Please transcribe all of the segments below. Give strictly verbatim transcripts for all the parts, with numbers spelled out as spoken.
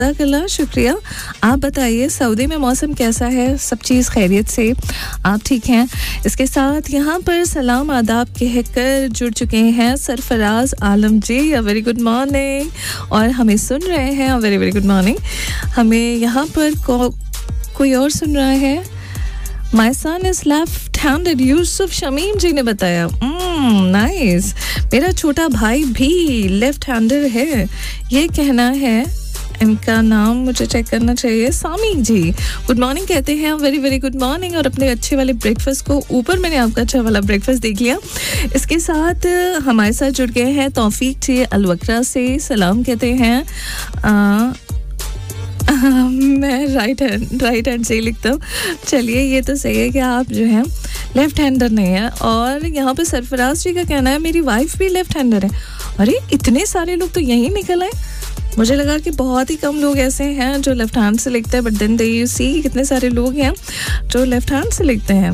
जज़ाकल्लाह, शुक्रिया। आप बताइए सऊदी में मौसम कैसा है? सब चीज़ खैरियत से, आप ठीक हैं? इसके साथ यहाँ पर सलाम आदाब कहकर जुड़ चुके हैं सरफराज आलम जी, अ वेरी गुड मॉर्निंग, और हमें सुन रहे हैं, a very very good morning. हमें यहाँ पर को, कोई और सुन रहा है, माई सन is left handed, Yusuf Shamim जी ने बताया। नाइस, मेरा छोटा भाई भी लेफ्ट हैंडर है, ये कहना है। इनका नाम मुझे चेक करना चाहिए, सामी जी गुड मॉर्निंग कहते हैं, वेरी वेरी गुड मॉर्निंग। और अपने अच्छे वाले ब्रेकफास्ट को, ऊपर मैंने आपका अच्छा वाला ब्रेकफास्ट देख लिया। इसके साथ हमारे साथ जुड़ गए हैं तौफीक जी अलवक्रा से, सलाम कहते हैं। आ, आ, मैं राइट हैंड राइट हैंड से ही लिखता हूँ। चलिए, ये तो सही है कि आप जो है लेफ्ट हैंडर नहीं है। और यहाँ पे सरफराज जी का कहना है मेरी वाइफ भी लेफ्ट हैंडर है। अरे इतने सारे लोग तो यही निकल आए, मुझे लगा कि बहुत ही कम लोग ऐसे हैं जो लेफ्ट हैंड से लिखते हैं, but then they you see कितने सारे लोग हैं जो लेफ्ट हैंड से लिखते हैं।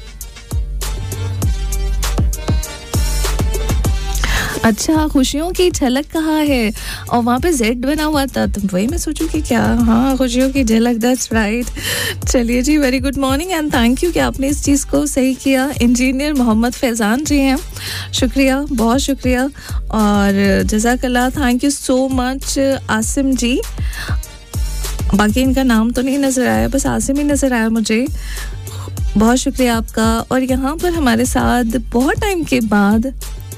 अच्छा, खुशियों की झलक कहाँ है? और वहाँ पे जेड बना हुआ था, तो वही मैं सोचूं कि क्या, हाँ खुशियों की झलक, दैट्स राइट। चलिए जी, very good morning and thank you कि आपने इस चीज़ को सही किया। इंजीनियर मोहम्मद फैज़ान जी हैं, शुक्रिया, बहुत शुक्रिया, और जज़ाकल्लाह, thank you so much. Asim जी, बाकी इनका नाम तो नहीं नज़र आया, बस आसिम ही नज़र आया मुझे, बहुत शुक्रिया आपका। और यहाँ पर हमारे साथ बहुत टाइम के बाद,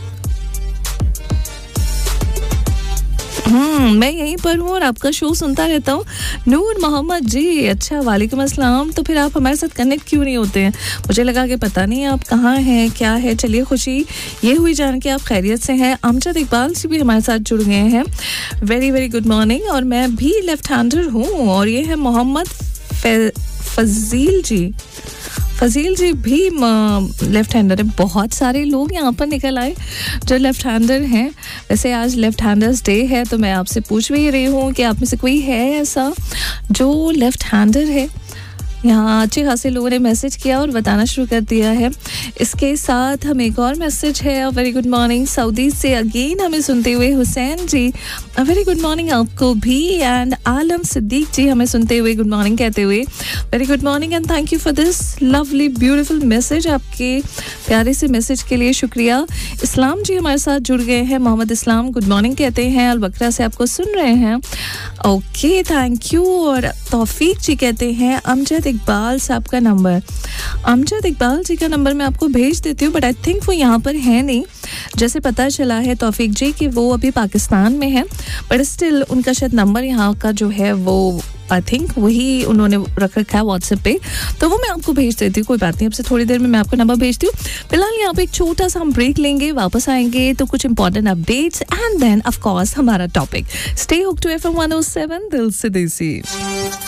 हम्म मैं यहीं पर हूँ और आपका शो सुनता रहता हूँ, नूर मोहम्मद जी। अच्छा, वालेकुम अस्सलाम। तो फिर आप हमारे साथ कनेक्ट क्यों नहीं होते हैं? मुझे लगा कि पता नहीं आप कहाँ हैं, क्या है। चलिए, खुशी ये हुई जान के आप खैरियत से हैं। अमजद इकबाल जी भी हमारे साथ जुड़ गए हैं, वेरी वेरी गुड मॉर्निंग। और मैं भी लेफ्ट हैंडर हूँ, और ये है मोहम्मद फजील जी। फजील जी भी लेफ्ट हैंडर है। बहुत सारे लोग यहाँ पर निकल आए जो लेफ्ट हैंडर हैं। वैसे आज लेफ्ट हैंडर्स डे है, तो मैं आपसे पूछ भी रही हूँ कि आप में से कोई है ऐसा जो लेफ्ट हैंडर है? यहाँ अच्छे खासे लोगों ने मैसेज किया और बताना शुरू कर दिया है। इसके साथ हम एक और मैसेज है, वेरी गुड मॉर्निंग सऊदी से अगेन हमें सुनते हुए हुसैन जी, वेरी गुड मॉर्निंग आपको भी। एंड आलम सिद्दीक जी हमें सुनते हुए गुड मॉर्निंग कहते हुए, very good morning and thank you for this lovely beautiful message. आपके प्यारे से मैसेज के लिए शुक्रिया। इस्लाम जी हमारे साथ जुड़ गए हैं, मोहम्मद इस्लाम गुड मॉर्निंग कहते हैं, अलबकरा से आपको सुन रहे हैं, ओके थैंक यू। और तौफीक जी कहते हैं अमजद इकबाल साहब का नंबर, अमजद इकबाल जी का नंबर मैं आपको भेज देती हूँ, बट आई थिंक वो यहाँ पर है नहीं। जैसे पता चला है तौफीक जी कि वो अभी पाकिस्तान में है, बट स्टिल उनका शायद नंबर यहाँ का जो है वो आई थिंक वही उन्होंने रख रखा है व्हाट्सएप पे, तो वो मैं आपको भेज देती हूँ। कोई बात नहीं, अब से थोड़ी देर में मैं आपको नंबर भेजती हूँ। फिलहाल यहाँ पे एक छोटा सा हम ब्रेक लेंगे, वापस आएंगे तो कुछ important updates and then of course हमारा topic. Stay hooked to F M one O seven, दिल से देसी।